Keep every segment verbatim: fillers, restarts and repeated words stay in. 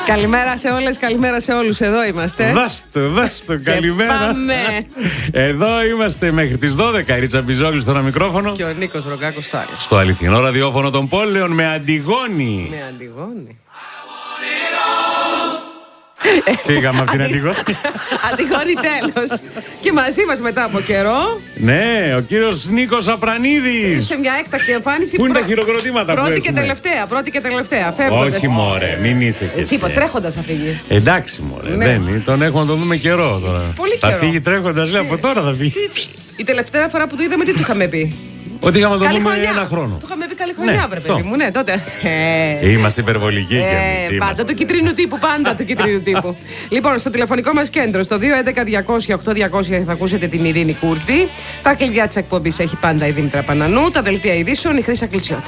Καλημέρα σε όλες, καλημέρα σε όλους. Εδώ είμαστε. Δάστε, δάστε, καλημέρα. Πάμε. Εδώ είμαστε μέχρι τις δώδεκα. Η Ρίτσα Μπιζόλη στο ένα μικρόφωνο. Και ο Νίκος Ρογκάκος στο άλλο. Στο αληθινό ραδιόφωνο των πόλεων με Αντιγόνη. Με Αντιγόνη. Φύγαμε από την Αντιγόνη. Αντιγόνη τέλος. Και μαζί μας μετά από καιρό. Ναι, ο κύριος Νίκος Απρανίδης. Σε μια έκτακτη εμφάνιση. Πού είναι τα χειροκροτήματα πρώτη που και έχουμε? τελευταία, πρώτη και τελευταία. Φεύγοντας. Όχι μωρέ, μην είσαι και εσύ. Τίποτα, τρέχοντας θα φύγει. Εντάξει μωρέ, Ναι. δεν είναι. Τον έχουμε να τον δούμε καιρό τώρα. Πολύ θα καιρό. φύγει τρέχοντας, λέει, από τώρα θα φύγει. Η τελευταία φορά που το είδαμε, τι του είχαμε πει? Ότι είχαμε να τον Καλή δούμε χρονιά. ένα χρόνο. Του είχαμε πει καλή χρονιά, Ναι, βρε αυτό. παιδί μου, ναι, τότε. Ε, Είμαστε υπερβολικοί κι εμείς. Ε, είμαστε. πάντα του κυτρίνου τύπου, πάντα του κυτρίνου τύπου. Λοιπόν, στο τηλεφωνικό μας κέντρο, στο δύο έντεκα διακόσια οκτώ διακόσια θα ακούσετε την Ειρήνη Κούρτη. Τα κλειδιά της εκπομπής έχει πάντα η Δήμητρα Πανανού. Τα δελτία ειδήσεων η Χρύσα Κλεισιώτη.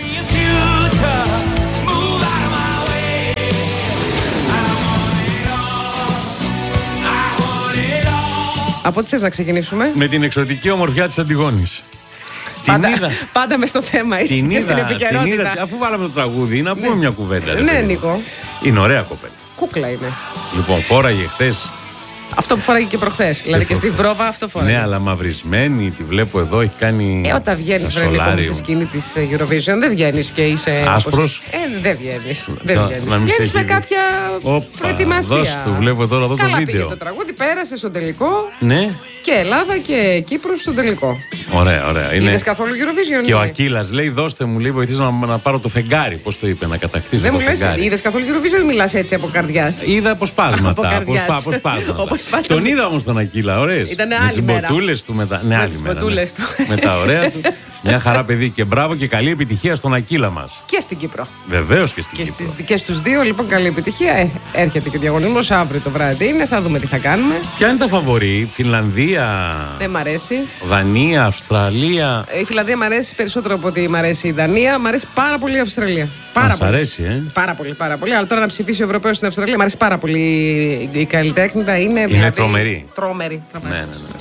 Από τι θες να ξεκινήσουμε? Με την εξωτική ομορφιά της Αντιγόνης. Πάντα, Την είδα. πάντα μες στο θέμα είσαι Την και στην είδα, την επικαιρότητα. είδα. Αφού βάλαμε το τραγούδι, να πούμε μια κουβέντα. ρε Ναι, παιδί μου. Νίκο. Είναι ωραία κοπέλα. Κούκλα είναι. Λοιπόν, φόραγε χθες. Αυτό που φοράγε και προχθές. Δηλαδή και στην πρόβα αυτό φοράγε. Ναι, αλλά μαυρισμένη, τη βλέπω εδώ, έχει κάνει. Ε, όταν βγαίνει ένα βρε λοιπόν σολάριο. στη σκηνή τη Eurovision, δεν βγαίνει και είσαι. Άσπρος. όπως- Ε, δεν βγαίνει. Δεν να βγαίνει. μην σε Βγαίνει με έχει- κάποια Όπα, προετοιμασία. δώσ' του, βλέπω τώρα εδώ το Καλά βίντεο. πήγε το τραγούδι, πέρασε στο τελικό. Ναι, Και Ελλάδα και Κύπρος στο τελικό. ωραία, ωραία. Είναι... Είδες καθόλου Eurovision? Και ο ναι. Ακύλας λέει: δώστε μου, λέει, βοηθήστε να, να πάρω το φεγγάρι. Πώς το είπε, να κατακτήσω Δεν το μου λες, φεγγάρι. είδες καθόλου Eurovision ή μιλάς έτσι από καρδιάς? Είδα αποσπάσματα. Από καρδιάς. αποσπά- αποσπάσματα. Όπως πάντα. Τον είδα όμως τον Ακύλα, ωραίος. Ήτανε με άλλη τις μέρα. μποτούλες του μετά. Ναι, Με άλλη τις μέρα. Ναι. μποτούλες του. Με τα ωραία του. Μια χαρά παιδί και μπράβο και καλή επιτυχία στον Ακύλα μας. Και στην Κύπρο. Βεβαίως και στην Και Κύπρο. στις δικές τους δύο, λοιπόν, καλή επιτυχία. Ε, έρχεται και ο διαγωνισμός αύριο το βράδυ. Είναι, θα δούμε τι θα κάνουμε. Ποια είναι τα φαβορί, Φινλανδία, Δεν μ' αρέσει. Δανία, Αυστραλία. Η Φιλανδία μ' αρέσει περισσότερο από ότι μ' αρέσει η Δανία. Μ' αρέσει πάρα πολύ η Αυστραλία. Πάρα Μας πολύ. αρέσει, ε. Πάρα πολύ, πάρα πολύ. Αλλά τώρα να ψηφίσει ο Ευρωπαίος στην Αυστραλία, μ' αρέσει πάρα πολύ. Η καλλιτέχνητα είναι. δηλαδή, τρομερή. Τρομερή. Ναι, ναι, ναι.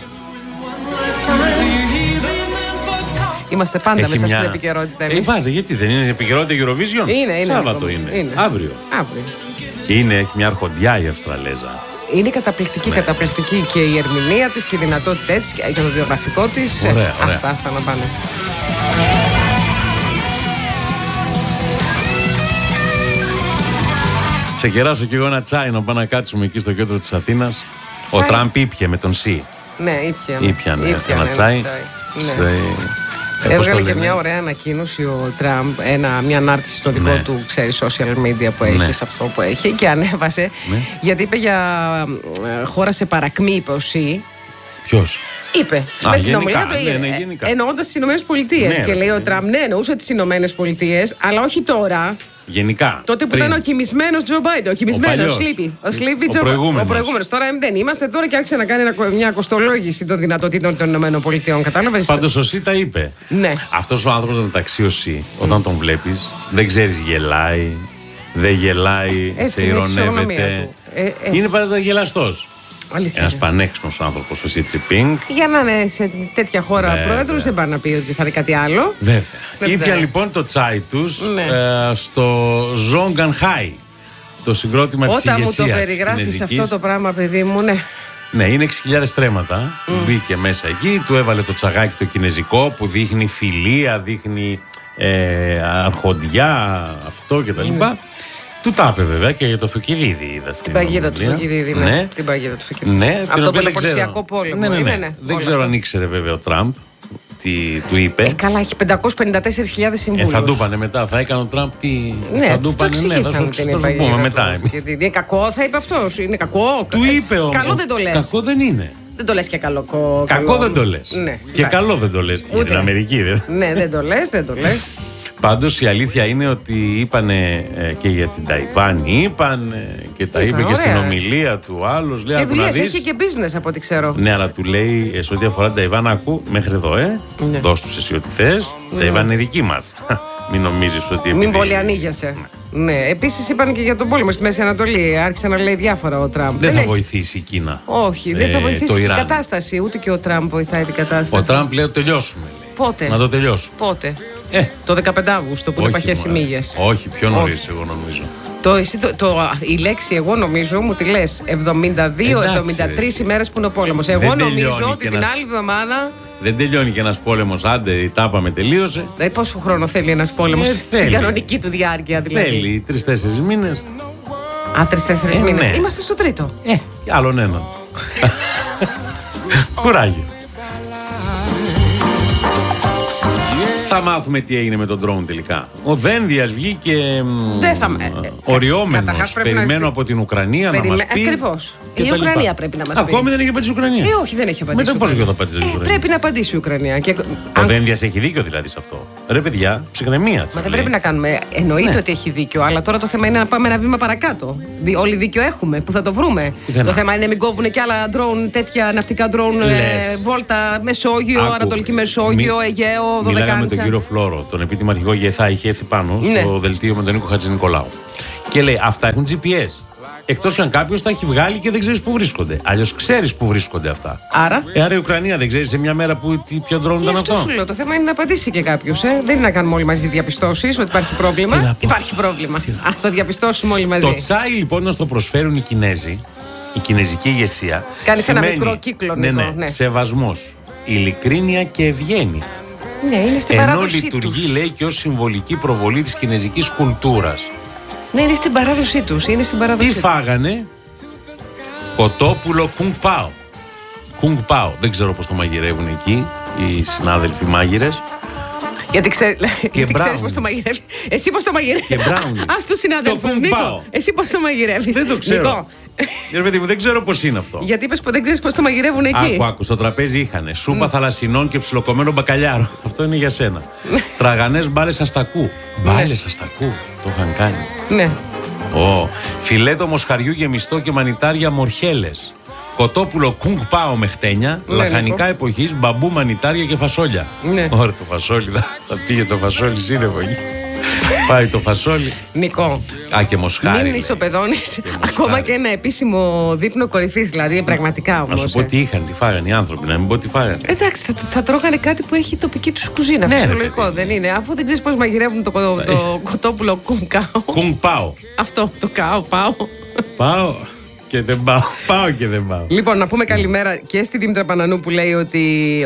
Είμαστε πάντα Έχει μέσα μια- στην επικαιρότητα. Ε, εμείς. βάζε, γιατί δεν είναι επικαιρότητα Eurovision. Είναι, είναι. Σάββατο ακόμα. είναι. Είναι. Αύριο. Αύριο. Είναι, έχει μια αρχοντιά η Αυστραλέζα. Είναι καταπληκτική, καταπληκτική και η ερμηνεία της και οι δυνατότητές της και το βιογραφικό της. Ωραία, Ε, ωραία. Αυτά, αυτά να πάνε. Σε κεράσω κι εγώ ένα τσάι να πάμε να κάτσουμε εκεί στο κέντρο της Αθήνας. Ο Τσάι. Τραμπ ήπια με τον Σι. Ναι, ήπια. Ήπιανε Ήπια, ένα ναι, τσάι. Ναι. Στη- ε, πώς το Έβγαλε και λένε? μια ωραία ανακοίνωση ο Τραμπ, ένα, μια ανάρτηση στο δικό Ναι. του, ξέρει, social media που έχει, Ναι. σε αυτό που έχει, και ανέβασε, Ναι. γιατί είπε για ε, χώρα σε παρακμή, είπε ο Σι. Ποιος? Είπε. Α, Μες στην γενικά, ομιλία του ναι, είπε, ναι, ε, γενικά. εννοώντας τις Ηνωμένες Πολιτείες. Ναι, Και ρε, λέει ο ναι. Τραμπ, ναι, εννοούσε τις Ηνωμένες Πολιτείες, αλλά όχι τώρα. Γενικά. Τότε που πριν. ήταν ο κοιμισμένος Τζο Μπάιντεν. Ο κοιμισμένος, παλιός. Sleepy. Ο Sleepy Ο Joe- προηγούμενος. Ο προηγούμενος. Τώρα δεν είμαστε τώρα και άρχισε να κάνει ένα- μια κοστολόγηση των δυνατοτήτων των Ηνωμένων Πολιτείων. Κατάλαβες? Πάντως ο Σι τα είπε. Ναι. Αυτός ο άνθρωπος μεταξύ ο Σι, όταν τον βλέπεις, δεν ξέρεις γελάει, δεν γελάει, Έτσι σε είναι η φυσιογνωμία ηρωνεύεται. του. Ε, έτσι. Είναι πάντα γελαστός. Αλήθεια. Ένας πανέξυπνος άνθρωπος ο Σι Τσιπίνγκ. Για να είναι σε τέτοια χώρα Βέβαια. πρόεδρος, δεν πάει να πει ότι θα είναι κάτι άλλο. Βέβαια. Δεν Ήπια φταίει. λοιπόν το τσάι τους Ναι. ε, στο Ζόγκανχάι, το συγκρότημα της Όταν μου ηγεσίας το περιγράφεις κινέζικης. αυτό το πράγμα, παιδί μου, ναι. Ναι, είναι έξι χιλιάδες στρέμματα που μπήκε μέσα εκεί, του έβαλε το τσαγάκι το κινέζικο που δείχνει φιλία, δείχνει ε, αρχοντιά, αυτό κτλ. Του τα είπε βέβαια και για το Θουκυδίδη, είδα στην Την παγίδα του ομιλία. Θουκυδίδη, ναι. Ναι. Την παγίδα του Θουκυδίδη. Ναι, Από την το οποία δεν Πελοποννησιακό ξέρω. πόλεμο. Ναι, ναι, ναι. Είναι, ναι. Δεν Όλα ξέρω αυτά. αν ήξερε βέβαια ο Τραμπ τι του είπε. Ε, καλά, έχει πεντακόσιες πενήντα τέσσερις χιλιάδες Ε, συμβούλους. θα του είπανε μετά, θα έκανε ο Τραμπ τι. Ναι, θα του του το είπανε, ναι, θα εξηγήσαν σου ότι είναι θα η σου πούμε παγίδα μετά. του Θουκυδίδη. Είναι κακό, θα είπε αυτός. Είναι κακό. Του είπε όμως. Καλό δεν το λες. Κακό δεν είναι. Δεν το λες και καλό. κο- Κακό καλό. δεν το λες. Ναι, Και εντάξει. καλό δεν το λες. Για Ούτε. την Αμερική, δεν. Ναι, δεν το λες, δεν το λες. Πάντως η αλήθεια είναι ότι είπανε ε, και για την Ταϊβάν είπαν ε, και τα Είπαν, είπε και στην ωραία. ομιλία του άλλος. Λέει, Και άκου να δουλειές δεις. έχει και business από ό,τι ξέρω. Ναι, αλλά του λέει ε, σε ό,τι αφορά την Ταϊβάν, ακού μέχρι εδώ, ε. Ναι. Δώσ' τους εσύ ό,τι θες. Η Ταϊβάν είναι δική μας. Μην νομίζεις ότι. Μην επειδή- πολύ ανοίγεσαι. Ναι. Επίσης είπαν και για τον πόλεμο στη Μέση Ανατολή. Άρχισε να λέει διάφορα ο Τραμπ. Δεν θα έχει- βοηθήσει η Κίνα. Όχι, δεν θα ε, βοηθήσει το την Ιράν. κατάσταση. Ούτε και ο Τραμπ βοηθάει την κατάσταση. Ο Τραμπ λέει ότι τελειώσουμε. Λέει. Πότε. Να το τελειώσουμε. Πότε. Ε, Το δεκαπέντε Αυγούστου που είναι όχι, παχές οι μωρέ. μύγες. Όχι, πιο νωρί, Όχι. εγώ νομίζω. Το Το, εσύ, το, το, η λέξη εγώ νομίζω μου τη λες εβδομήντα δύο εβδομήντα τρεις ημέρες που είναι ο πόλεμος. Εγώ δεν νομίζω ότι την άλλη εβδομάδα. Δεν τελειώνει και ένας πόλεμος, άντε η τάπαμε τελείωσε. Ε, πόσο χρόνο θέλει ένας πόλεμος ε, στην θέλει. κανονική του διάρκεια δηλαδή? Θέλει τρεις-τέσσερις μήνες. Α, τρεις-τέσσερις ε, μήνες. Ναι. Είμαστε στο τρίτο. Ε, κι άλλον έναν. Κουράγιο. Θα μάθουμε τι έγινε με τον drone τελικά. Ο Δένδιας βγήκε θα... οριόμενος. Περιμένω να... από την Ουκρανία Περιμέ... να μας πει. Ακριβώς. Η Ουκρανία πρέπει να μας πει. Ακόμη δεν έχει απαντήσει η Ουκρανία. Ε, όχι, δεν έχει απαντήσει. Μετά πώς θα απαντήσει η Ουκρανία. Ε, πρέπει να απαντήσει η Ουκρανία. Και... Ο Αν... Δένδιας έχει δίκιο δηλαδή σε αυτό. Ρε παιδιά, ψυχραιμία. Μα δεν πρέπει να κάνουμε. Εννοείται ναι. ότι έχει δίκιο, αλλά τώρα το θέμα είναι να πάμε ένα βήμα παρακάτω. Δι... Όλοι δίκιο έχουμε. Πού θα το βρούμε. Δεν το θέμα είναι να μην κόβουν και άλλα drone, τέτοια ναυτικά drone, ε, βόλτα, Μεσόγειο, Άκου, Ανατολική Μεσόγειο, μη... Αιγαίο, Δωδεκάνησα. Μιλάγαμε με τον κύριο Φλόρο, τον επίτιμο αρχηγό ΓΕΘΑ, είχε έρθει πάνω ναι. στο δελτίο με τον Νίκο Χατζηνικολάου. Και λέει: αυτά έχουν τζι πι ες. Εκτός κι αν κάποιος τα έχει βγάλει και δεν ξέρεις πού βρίσκονται. Αλλιώς ξέρεις πού βρίσκονται αυτά. Άρα. Ε, άρα η Ουκρανία δεν ξέρει σε μια μέρα που, τι, ποιο drone ήταν αυτό. Αυτό σου λέω. Το θέμα είναι να απαντήσει και κάποιος. Ε. Δεν είναι να κάνουμε όλοι μαζί διαπιστώσεις ότι υπάρχει πρόβλημα. Υπάρχει πρόβλημα. Ας το διαπιστώσουμε όλοι μαζί. Το τσάι λοιπόν να το προσφέρουν οι Κινέζοι, η κινέζικη ηγεσία. Κάνει ένα μικρό κύκλο. Ναι, ναι, ναι. Σεβασμός, ειλικρίνεια και ευγένεια. Ναι, είναι στην Ενώ παράδοσή λειτουργεί, τους. λέει, και ως συμβολική προβολή της κινέζικης κουλτούρας. Ναι, είναι στην παράδοσή τους. Είναι στην παράδοσή Τι φάγανε? Κοτόπουλο κουνγκ πάο. Κουνγκ πάο. Δεν ξέρω πώς το μαγειρεύουν εκεί οι συνάδελφοι μάγειρες. Γιατί, ξέ... Γιατί ξέρεις πώς το μαγειρεύει. Εσύ πώς το μαγειρεύεις. Και μπράουνι. Ας το συνάδελφος, Νίκο. Εσύ πώς το μαγειρεύεις. Δεν το ξέρω. Νίκο. Ρε παιδί μου, δεν ξέρω πώς είναι αυτό. Γιατί είπες που δεν ξέρεις πώς το μαγειρεύουν εκεί. Άκου, άκου, στο τραπέζι είχανε σούπα mm. θαλασσινών και ψιλοκομμένο μπακαλιάρο. Αυτό είναι για σένα. Τραγανές μπάλες αστακού. Μπάλες αστακού. Το είχαν κάνει. Ναι. Oh. Φιλέτο μοσχαριού γεμιστό και μανιτάρια μορχέλες. Κοτόπουλο κουνγκ πάο με χτένια. Ναι, λαχανικά Νίκο. Εποχής, μπαμπού, μανιτάρια και φασόλια. Ναι. Ωραία, το φασόλι. Θα, θα πήγε το φασόλι σύννεφο εκεί. Πάει το φασόλι. Νικό. Α, και μοσχάρι. Μην ισοπεδώνεις ακόμα και ένα επίσημο δείπνο κορυφής. Δηλαδή, πραγματικά όμως. Να σου πω τι είχαν, τι φάγανε οι άνθρωποι, να μην πω τι φάγανε. Εντάξει, θα, θα τρώγανε κάτι που έχει τοπική τους κουζίνα. Ναι, φυσιολογικό δεν είναι. Αφού δεν ξέρεις πώς μαγειρεύουν το, το, το κοτόπουλο κουνγκ κάο. Κουνγκ πάο. Αυτό, το κάο, πάω. Πάω. Και δεν πάω. Πάω και δεν πάω. Λοιπόν, να πούμε καλημέρα και στη Δήμητρα Πανανού που λέει ότι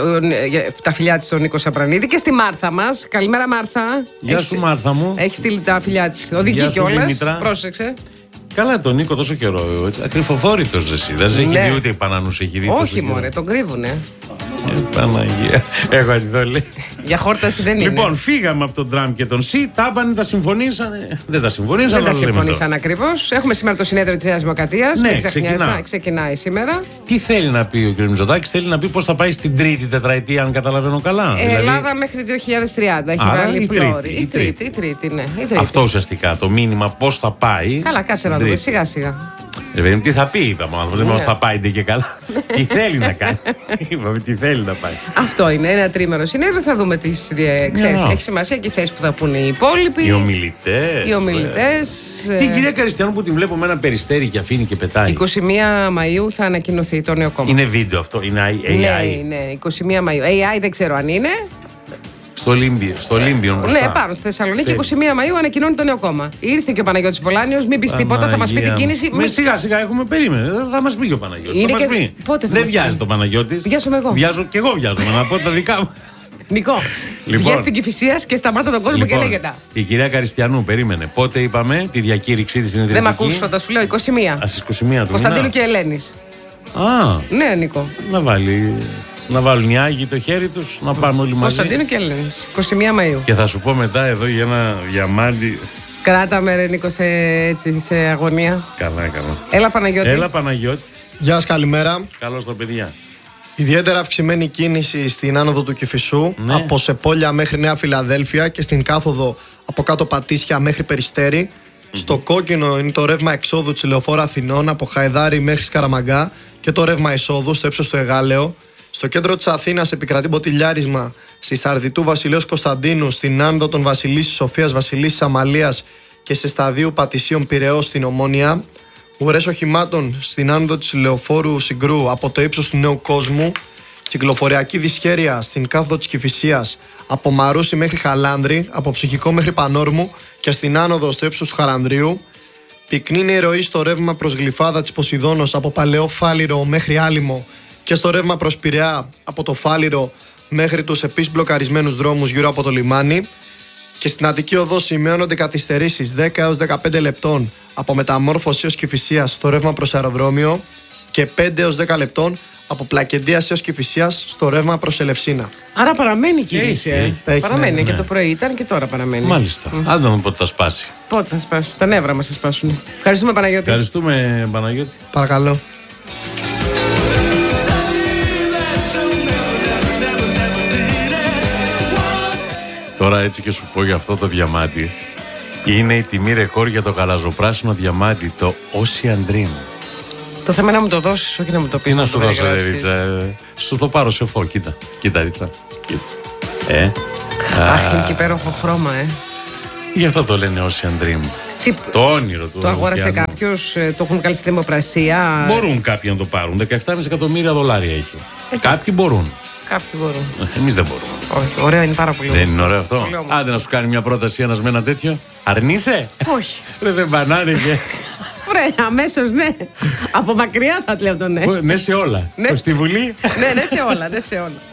τα φιλιά της στον Νίκο Σαπρανίδη και στη Μάρθα μας. Καλημέρα, Μάρθα. Γεια Έχεις... σου, Μάρθα μου. Έχει στείλει τα φιλιά της. Οδηγεί κιόλας. Πρόσεξε. Καλά, τον Νίκο τόσο καιρό. Ακρυφοφόρητος εσύ. Δεν σε έχει δει ούτε η Πανανού σε έχει δει. Όχι, μωρέ, τον κρύβουνε. Ε, Παναγία. Έχω αντιδόλη. Για χόρταση δεν είναι. Λοιπόν, φύγαμε από τον Τραμπ και τον Σι. Τα είπαν, τα συμφωνήσανε. Δεν τα συμφωνήσαν. Δεν τα συμφωνήσαν ακριβώς. Έχουμε σήμερα το συνέδριο της Νέας Δημοκρατίας. Ναι, ξεκινά. ξεκινάει σήμερα. Τι θέλει να πει ο κ. Μητσοτάκης? Θέλει να πει πώς θα πάει στην τρίτη τετραετία, αν καταλαβαίνω καλά. Ε, δηλαδή... Ελλάδα μέχρι δύο χιλιάδες τριάντα. Έχει Άρα, βάλει η πλώρη. Τρίτη, η, τρίτη, η, τρίτη, ναι, η τρίτη. Αυτό ουσιαστικά το μήνυμα πώς θα πάει. Καλά, κάτσε να δούμε σιγά σιγά. Ε, βέβαια, τι θα πει, είπαμε. Δεν ναι. θα πάει και καλά. Τι θέλει να κάνει. Είπαμε, τι θέλει να πάει. Αυτό είναι ένα τρίμερο συνέδριο. Θα δούμε τις διεξέσεις. Έχει σημασία και οι θέσεις που θα πούνε οι υπόλοιποι. Οι ομιλητές. Οι ομιλητές. Ε... Την κυρία Καριστιανού που την βλέπω με ένα περιστέρι και αφήνει και πετάει. είκοσι μία Μαΐου θα ανακοινωθεί το νέο κόμμα. Είναι βίντεο αυτό, είναι έι άι. Ναι, ναι, είκοσι μία Μαΐου. έι άι δεν ξέρω αν είναι. Στο Ολύμπιο. Στο Ολύμπιο ναι, πάνω στη Θεσσαλονίκη. είκοσι μία Μαΐου ανακοινώνει το νέο κόμμα. Ήρθε και ο Παναγιώτης Βολάνιος, μην πει τίποτα, θα μας πει την κίνηση. Με σιγά σιγά έχουμε περίμενε. Θα μας πει και ο Παναγιώτης. Θα μας πει. Πότε θα δεν βιάζει το Παναγιώτης. Βιάζομαι εγώ. Βιάζω και εγώ βιάζομαι, να πω τα δικά μου. Νικό, λοιπόν, βγες στην Κηφισίας και σταμάτα τον κόσμο λοιπόν, και λέγεται. Η κυρία Καριστιανού περίμενε. Πότε είπαμε τη διακήρυξή της στην Ιδρυτική. Δεν μ' ακούς όταν σου λέω είκοσι μία. Α, είκοσι μία του Κωνσταντίνου και Ελένης. Α, ναι, Νικό. Να βάλει. Να βάλουν οι Άγιοι το χέρι τους, να πάμε όλοι μαζί. Κωνσταντίνου και Ελένης, είκοσι μία Μαΐου. Και θα σου πω μετά εδώ για ένα διαμάντι. Κράτα με ρε Νίκο σε, έτσι, σε αγωνία. Καλά, καλά. Έλα Παναγιώτη. Έλα Παναγιώτη. Γεια σας, καλημέρα. Καλώς το παιδιά. Ιδιαίτερα αυξημένη κίνηση στην άνοδο του Κηφισού, ναι. από Σεπόλια μέχρι Νέα Φιλαδέλφια και στην κάθοδο από κάτω Πατήσια μέχρι Περιστέρι. Mm-hmm. Στο κόκκινο είναι το ρεύμα εξόδου της Λεωφόρου Αθηνών από Χαϊδάρι μέχρι Σκαραμαγκά και το ρεύμα εισόδου στο ύψος του Εγάλεο. Στο κέντρο της Αθήνας επικρατεί μποτιλιάρισμα στη Σαρδιτού Βασιλέως Κωνσταντίνου, στην άνοδο των Βασιλίσσης Σοφίας Βασιλίσσης Αμαλίας και σε σταδίου Πατησίων Πειραιώς στην Ομόνια. Ουρές οχημάτων στην άνοδο της Λεωφόρου Συγκρού από το ύψος του Νέου Κόσμου. Κυκλοφοριακή δυσχέρεια στην κάθοδο της Κηφισίας από Μαρούσι μέχρι Χαλάνδρη, από Ψυχικό μέχρι Πανόρμου και στην άνοδο στο ύψος του Χαρανδρίου. Πυκνή είναι η ροή στο ρεύμα προς Γλυφάδα της Ποσειδώνος από Παλαιό Φάληρο μέχρι Άλυμο και στο ρεύμα προς Πειραιά από το Φάληρο μέχρι τους επίσης μπλοκαρισμένους δρόμους γύρω από το λιμάνι. Και στην Αττική Οδό σημειώνονται καθυστερήσεις δέκα έως δεκαπέντε λεπτών από Μεταμόρφωση έως Κηφισίας στο ρεύμα προς αεροδρόμιο και πέντε έως δέκα λεπτών από Πλακεντίας έως Κηφισίας στο ρεύμα προς Ελευσίνα. Άρα παραμένει η κίνηση. Έχει, ε. έχει. Παραμένει ναι, και ναι. το πρωί ήταν και τώρα παραμένει. Μάλιστα. Mm. Αν δούμε πότε θα σπάσει. Πότε θα σπάσει. Τα νεύρα μας θα σπάσουν. Ευχαριστούμε, Παναγιώτη. Ευχαριστούμε, Παναγιώτη. Παρακαλώ. Τώρα έτσι και σου πω για αυτό το διαμάτι. Είναι η τιμή ρεκόρ για το γαλαζοπράσινο διαμάτι, το Ocean Dream. Το θέμα είναι να μου το δώσεις, όχι να μου το πεις. Τι να σου το δώσω, ρε, περιγράψεις. Ρίτσα. ε, Σου το πάρω σε φω. Κοίτα, κοίτα, Ρίτσα. Κοίτα. Ε. Αχ, είναι α, και υπέροχο χρώμα, ε. Γι' αυτό το λένε Ocean Dream. Τι, Το όνειρο του. το αγόρασε ωκεανού. κάποιος, ε, το έχουν καλή στη δημοπρασία. Μπορούν κάποιοι να το πάρουν. δεκαεπτά κόμμα πέντε εκατομμύρια δολάρια έχει. Ε, Κάποιοι μπορούν. Κάποιοι μπορούν. Εμείς δεν μπορούμε. Όχι, ωραίο, είναι πάρα πολύ Δεν ωραίο. είναι ωραίο αυτό. Πολύ όμορφο. Άντε να σου κάνει μια πρόταση ένας με ένα τέτοιο. Αρνείσαι. Όχι. Ρε δεν μπανάνε και. Βρε, αμέσως ναι. Από μακριά θα λέω το ναι. Ναι σε όλα. Ναι. Στη Βουλή. Ναι, ναι σε όλα, ναι σε όλα.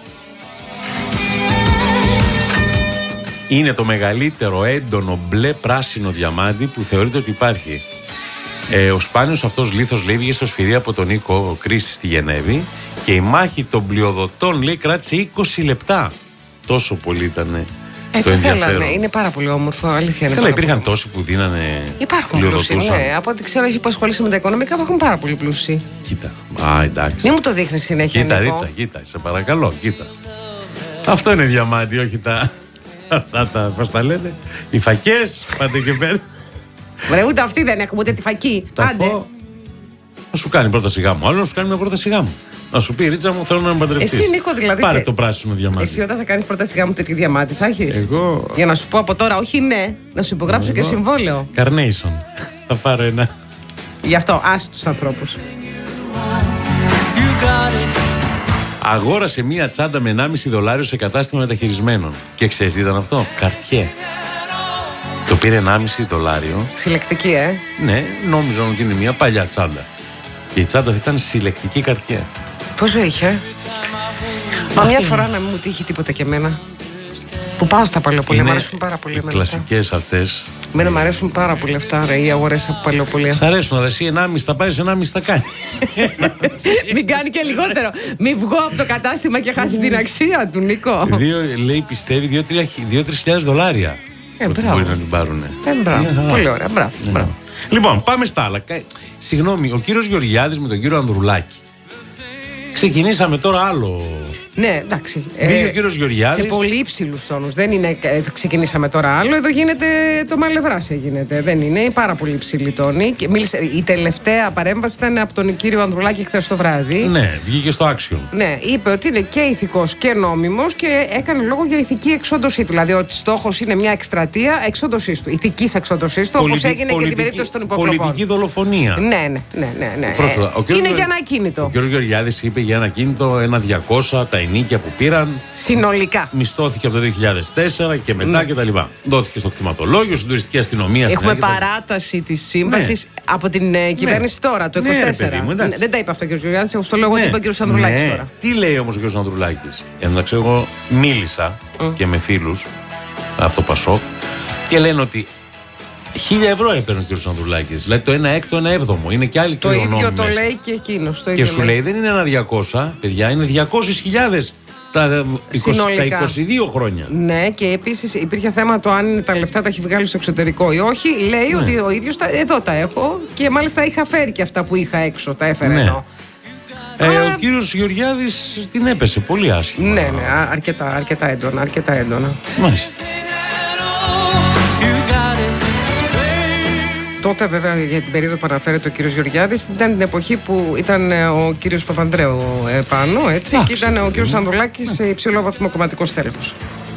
Είναι το μεγαλύτερο έντονο μπλε πράσινο διαμάντι που θεωρείται ότι υπάρχει. Ε, ο σπάνιος αυτός λίθος λέει βγήκε στο σφυρί από τον Νίκο Κρίση στη Γενέβη και η μάχη των πλειοδοτών λέει κράτησε είκοσι λεπτά. Τόσο πολύ ήταν Ε, το το ενδιαφέρον. θέλανε, είναι πάρα πολύ όμορφο, αλήθεια είναι. Καλά, πάρα υπήρχαν πολύ. τόσοι που δίνανε. Υπάρχουν πλούσιοι, πλειοδοτούσαν. ναι. Από ό,τι ξέρω, εσύ που ασχολείσαι με τα οικονομικά, υπάρχουν πάρα πολύ πλούσιοι. Κοίτα. Α, εντάξει. Μην μου το δείχνει συνέχεια. Κοίτα, Νίκο. Ρίτσα, κοίτα, σε παρακαλώ, κοίτα. Αυτό είναι διαμάντι, όχι τα. Αυτά τα, πώς τα λένε, οι φακές, πάτε και πέρα. Βρε, ούτε αυτή δεν έχουμε, ούτε τη φακή. Τα Άντε. φω. Να σου κάνει πρόταση γάμου. Άλλο να σου κάνει μια πρόταση γάμου. Να σου πει, Ρίτσα μου, θέλω να με παντρευτείς. Εσύ, Νίκο, δηλαδή, Πάρε τε- το πράσινο διαμάντι. Εσύ όταν θα κάνει πρόταση γάμου τέτοιο διαμάτι, θα έχει. Εγώ. Για να σου πω από τώρα, όχι ναι, να σου υπογράψω και Εγώ. συμβόλαιο. Carnation. Θα πάρω ένα. Γι' αυτό, άσε του ανθρώπου. Αγόρασε μία τσάντα με ενάμιση δολάριο σε κατάστημα μεταχειρισμένων. Και ξέρεις τι ήταν αυτό? Καρτιέ. Το πήρε ενάμιση δολάριο. Συλλεκτική, ε. Ναι, νόμιζαν ότι είναι μία παλιά τσάντα. Και η τσάντα αυτή ήταν συλλεκτική καρτιέ. Πόσο είχε. Μα μια φορά να μην μου τύχει τίποτα και εμένα. Που πάω στα παλαιοπολία, μου αρέσουν πάρα πολύ οι εμένα αυτά. κλασικές αυτές. Εμένα μου αρέσουν πάρα πολύ αυτά, ρε, οι αγορές από παλαιοπολία. Σ' αρέσουν, αλλά εσύ ενάμιση θα πάρεις, ενάμιση θα κάνει. Μην κάνει και λιγότερο. Μην βγω από το κατάστημα και χάσει την αξία του, Νίκο. Δύο, λέει, πιστεύει δύο τρεις χιλιάδες δολάρια. Ε, ότι μπράβο. μπορεί να την πάρουν. Ε, μπράβο. Πολύ ωραία. Μπράβο. μπράβο. Λοιπόν, πάμε στα άλλα. Κα- Συγγνώμη, ο κύριος Γεωργιάδης με τον κύριο Ανδρουλάκη. Ξεκινήσαμε τώρα άλλο. Ναι, εντάξει. Βγήκε ο κύριος Γεωργιάδης. Σε πολύ υψηλού τόνου. Δεν είναι. ε, Ξεκινήσαμε τώρα άλλο. Εδώ γίνεται το μαλευράσια γίνεται. Δεν είναι. Είναι πάρα πολύ υψηλή τόνη. Και μίλησε, η τελευταία παρέμβαση ήταν από τον κύριο Ανδρουλάκη χθε το βράδυ. Ναι, βγήκε στο Action. Ναι, είπε ότι είναι και ηθικός και νόμιμος και έκανε λόγο για ηθική εξόντωσή του. Δηλαδή ότι στόχος είναι μια εκστρατεία εξόντωσής του. Ηθικής εξόντωσής του, όπως έγινε και την περίπτωση των υποκλοπών. Πολιτική δολοφονία. Ναι, ναι, ναι, ναι, ναι. Πρόσφατα, ο Ε, κύριος είναι Γεω- για ένα ακίνητο. Ο κ. Γεωργιάδης είπε για ένα ακίνητο, ένα διακόσια, τα ενίκια που πήραν. Συνολικά. Μισθώθηκε από το δύο χιλιάδες τέσσερα και μετά Ναι. κτλ. Δόθηκε στο κτηματολόγιο, στην τουριστική αστυνομία. Έχουμε στην ΑΕΚ, παράταση τη σύμβαση από την ε, κυβέρνηση τώρα, το Ναι, είκοσι ρε τέσσερα. παιδί μου, εντάξει. Ναι, δεν τα είπε αυτό ο κ. Γιωργιάδης, εγώ στο λέω ότι Ναι. είπε ο κ. Ανδρουλάκης Ναι. τώρα. Τι λέει όμως ο κ. Ανδρουλάκης? Εντάξει, εγώ μίλησα και με φίλους από το Πασόκ και λένε ότι χίλια ευρώ έπαιρνε ο κ. Ανδρουλάκης. Δηλαδή το ένα έκτο, ένα έβδομο. Είναι και άλλοι Το ίδιο κληρονόμοι το μέσα. λέει και εκείνο. Και σου λέει δεν είναι ένα διακόσια, παιδιά, είναι διακόσιες χιλιάδες τα είκοσι, τα Συνολικά. είκοσι δύο χρόνια. Ναι, και επίσης υπήρχε θέμα το αν τα λεφτά τα έχει βγάλει στο εξωτερικό ή όχι. Λέει Ναι. ότι ο ίδιος τα, εδώ τα έχω και μάλιστα είχα φέρει και αυτά που είχα έξω, τα έφερε Ναι. εδώ. Ε, Α, ο κύριος Γεωργιάδης την έπεσε πολύ άσχημα. Ναι, ναι, α- αρκετά, αρκετά έντονα, αρκετά έντονα. Μάλιστα. Τότε βέβαια για την περίοδο που αναφέρεται ο κύριος Γεωργιάδης ήταν την εποχή που ήταν ε, ο κύριος Παπανδρέου επάνω, έτσι, Εντάξει, και ήταν ο παιδί κύριος μου. Ανδρουλάκης σε υψηλό βαθμό κομματικός τέλεχος.